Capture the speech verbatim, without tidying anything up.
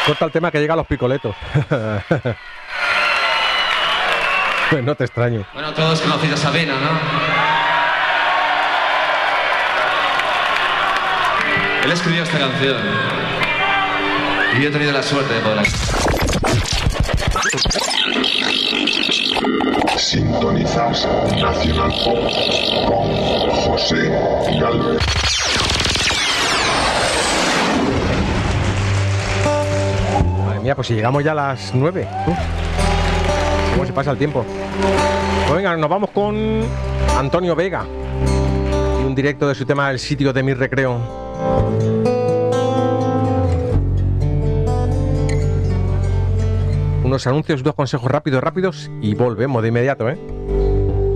Corta el tema que llega a los picoletos. Pues no te extraño. Bueno, todos conocéis a Sabina, ¿no? Él escribió esta canción. Y yo he tenido la suerte de poderla. Sintonizas Nacional Pop con José Galvez. Madre mía, pues si llegamos ya a las nueve. Uf. ¿Cómo se pasa el tiempo? Pues venga, nos vamos con Antonio Vega y un directo de su tema El sitio de mi recreo. Unos anuncios, dos consejos rápidos, rápidos y volvemos de inmediato, ¿eh?